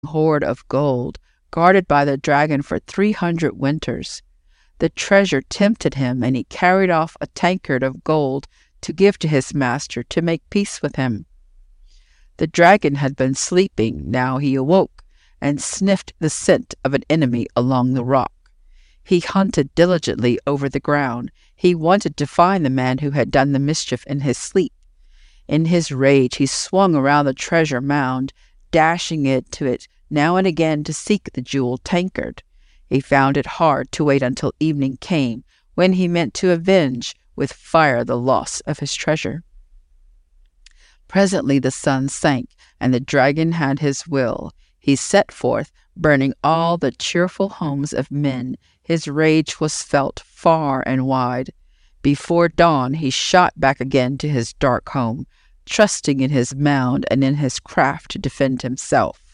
hoard of gold, guarded by the dragon for 300 winters. The treasure tempted him, and he carried off a tankard of gold to give to his master to make peace with him. The dragon had been sleeping. Now he awoke and sniffed the scent of an enemy along the rock. He hunted diligently over the ground. He wanted to find the man who had done the mischief in his sleep. In his rage he swung around the treasure mound, dashing into it now and again to seek the jeweled tankard. He found it hard to wait until evening came, when he meant to avenge with fire the loss of his treasure. Presently the sun sank, and the dragon had his will. He set forth, burning all the cheerful homes of men. His rage was felt far and wide. Before dawn he shot back again to his dark home, trusting in his mound and in his craft to defend himself.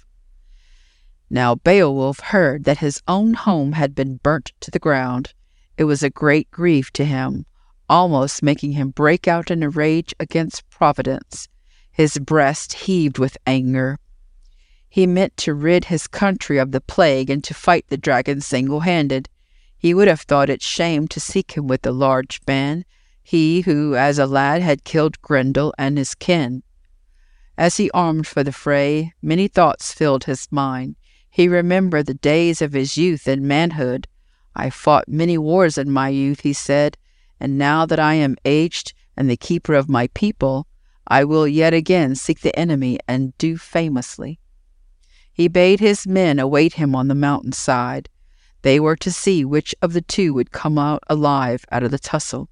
Now Beowulf heard that his own home had been burnt to the ground. It was a great grief to him, almost making him break out in a rage against Providence. His breast heaved with anger. He meant to rid his country of the plague and to fight the dragon single-handed. He would have thought it shame to seek him with a large band, he who as a lad had killed Grendel and his kin. As he armed for the fray, many thoughts filled his mind. He remembered the days of his youth and manhood. "I fought many wars in my youth," he said, "and now that I am aged and the keeper of my people, I will yet again seek the enemy and do famously." He bade his men await him on the mountain side. They were to see which of the two would come out alive out of the tussle.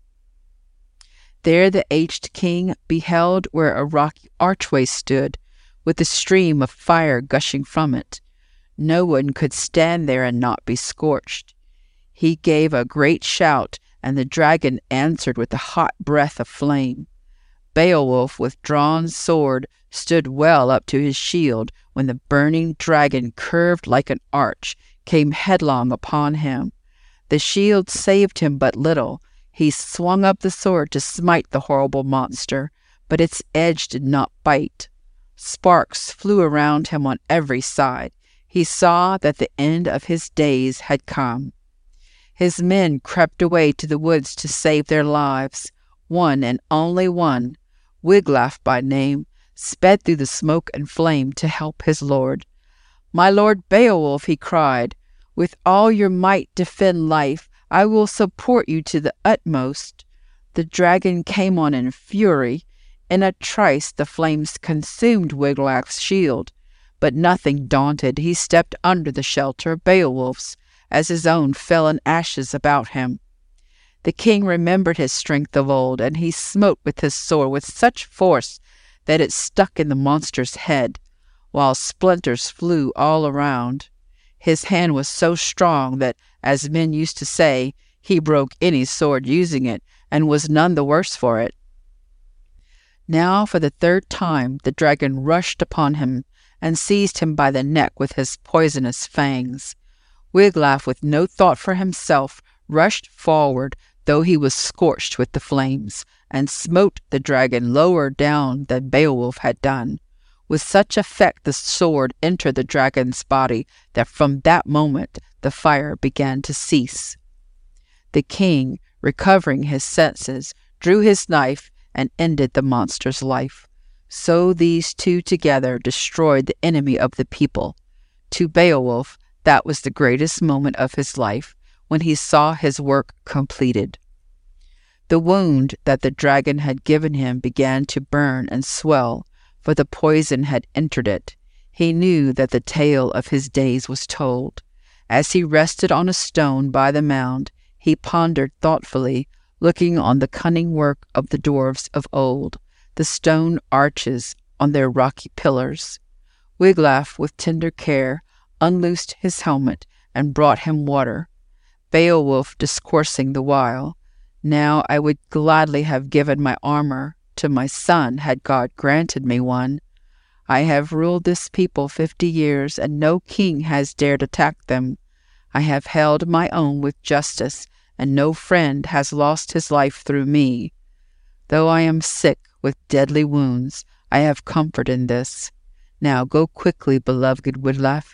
There the aged king beheld where a rocky archway stood, with a stream of fire gushing from it. No one could stand there and not be scorched. He gave a great shout, and the dragon answered with a hot breath of flame. Beowulf, with drawn sword, stood well up to his shield when the burning dragon, curved like an arch, came headlong upon him. The shield saved him but little. He swung up the sword to smite the horrible monster, but its edge did not bite. Sparks flew around him on every side. He saw that the end of his days had come. His men crept away to the woods to save their lives. One, and only one, Wiglaf by name, sped through the smoke and flame to help his lord. "My lord Beowulf," he cried, "with all your might defend life. I will support you to the utmost." The dragon came on in fury. In a trice the flames consumed Wiglaf's shield, but nothing daunted, he stepped under the shelter of Beowulf's, as his own fell in ashes about him. The king remembered his strength of old, and he smote with his sword with such force that it stuck in the monster's head, while splinters flew all around. His hand was so strong that, as men used to say, he broke any sword using it, and was none the worse for it. Now, for the third time, the dragon rushed upon him and seized him by the neck with his poisonous fangs. Wiglaf, with no thought for himself, rushed forward, though he was scorched with the flames, and smote the dragon lower down than Beowulf had done. With such effect the sword entered the dragon's body that from that moment the fire began to cease. The king, recovering his senses, drew his knife and ended the monster's life. So these two together destroyed the enemy of the people. To Beowulf, that was the greatest moment of his life, when he saw his work completed. The wound that the dragon had given him began to burn and swell, for the poison had entered it. He knew that the tale of his days was told. As he rested on a stone by the mound, he pondered thoughtfully, looking on the cunning work of the dwarfs of old, the stone arches on their rocky pillars. Wiglaf, with tender care, unloosed his helmet and brought him water. Beowulf discoursing the while, "Now I would gladly have given my armor to my son had God granted me one. I have ruled this people 50 years, and no king has dared attack them. I have held my own with justice, and no friend has lost his life through me. Though I am sick with deadly wounds, I have comfort in this. Now go quickly, beloved Wiglaf.